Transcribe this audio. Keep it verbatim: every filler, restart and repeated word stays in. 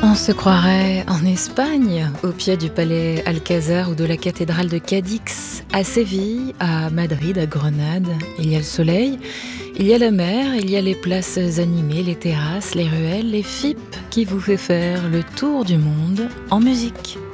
On se croirait en Espagne, au pied du palais Alcazar ou de la cathédrale de Cadix, à Séville, à Madrid, à Grenade. Il y a le soleil, il y a la mer, il y a les places animées, les terrasses, les ruelles, les F I P qui vous fait faire le tour du monde en musique.